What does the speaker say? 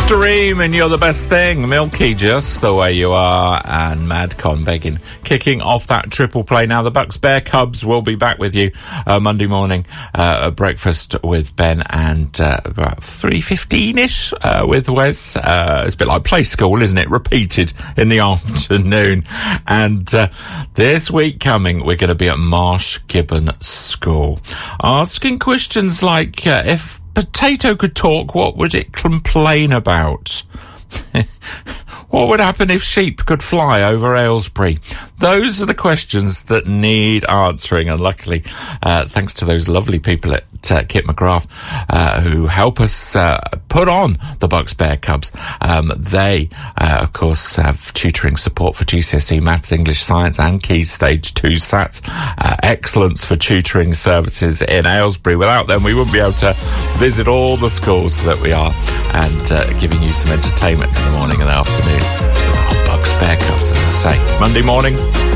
Mr. Ream and You're the Best Thing, Milky, Just the Way You Are, and Madcon begging, kicking off that triple play. Now the Bucks Bear Cubs will be back with you Monday morning at breakfast with Ben, and about 3:15ish with Wes. It's a bit like play school, isn't it? Repeated in the afternoon. And this week coming, we're going to be at Marsh Gibbon School, asking questions like, if potato could talk, what would it complain about? What would happen if sheep could fly over Aylesbury? Those are the questions that need answering, and luckily, thanks to those lovely people at Kit McGrath, who help us put on the Bucks Bear Cubs. They, of course, have tutoring support for GCSE Maths, English, Science and Key Stage 2 SATs. Excellence for tutoring services in Aylesbury. Without them, we wouldn't be able to visit all the schools that we are, and giving you some entertainment in the morning and the afternoon. Our Bucks Bear Cubs, as I say. Monday morning,